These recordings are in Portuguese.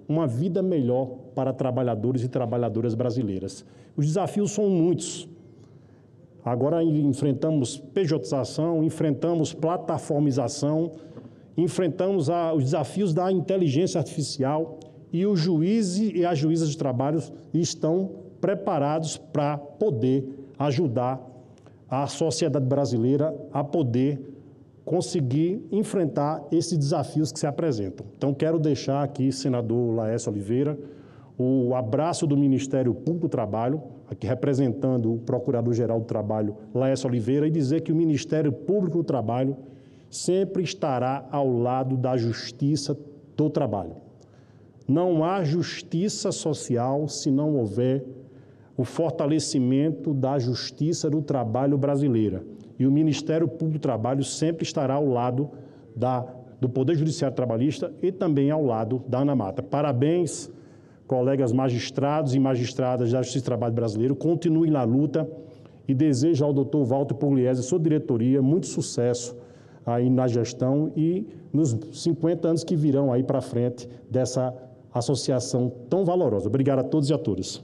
uma vida melhor para trabalhadores e trabalhadoras brasileiras. Os desafios são muitos. Agora enfrentamos pejotização, enfrentamos plataformização, enfrentamos os desafios da inteligência artificial e os juízes e as juízas de trabalho estão preparados para poder ajudar a sociedade brasileira a poder conseguir enfrentar esses desafios que se apresentam. Então, quero deixar aqui, senador Laércio Oliveira, o abraço do Ministério Público do Trabalho, aqui representando o Procurador-Geral do Trabalho, Laércio Oliveira, e dizer que o Ministério Público do Trabalho sempre estará ao lado da justiça do trabalho. Não há justiça social se não houver o fortalecimento da justiça do trabalho brasileira. E o Ministério Público do Trabalho sempre estará ao lado do Poder Judiciário Trabalhista e também ao lado da ANAMATA. Parabéns, colegas magistrados e magistradas da Justiça do Trabalho brasileiro, continuem na luta e desejo ao doutor Walter Pugliese e sua diretoria muito sucesso aí na gestão e nos 50 anos que virão aí para frente dessa associação tão valorosa. Obrigado a todos e a todas.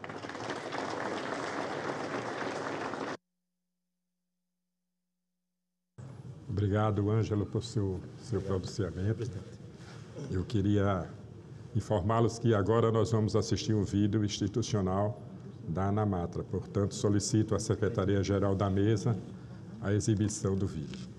Obrigado, Ângelo, por seu pronunciamento. Eu queria informá-los que agora nós vamos assistir um vídeo institucional da ANAMATA. Portanto, solicito à Secretaria-Geral da Mesa a exibição do vídeo.